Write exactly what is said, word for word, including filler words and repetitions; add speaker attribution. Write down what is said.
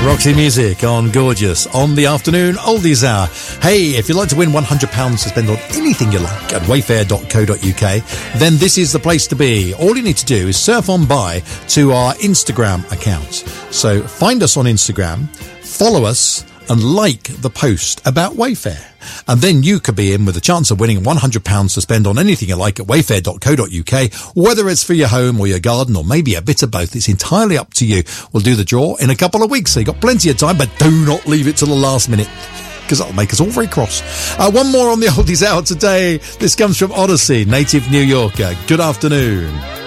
Speaker 1: Roxy Music on Gorgeous on the afternoon oldies hour. Hey, if you'd like to win one hundred pounds to spend on anything you like at wayfair dot co dot uk, then this is the place to be. All you need to do is surf on by to our Instagram account. So find us on Instagram, follow us, and like the post about Wayfair. And then you could be in with a chance of winning one hundred pounds to spend on anything you like at wayfair dot co dot uk, whether it's for your home or your garden or maybe a bit of both. It's entirely up to you. We'll do the draw in a couple of weeks, so you've got plenty of time, but do not leave it till the last minute, because that'll make us all very cross. Uh, one more on the oldies hour today. This comes from Odyssey, native New Yorker. Good afternoon.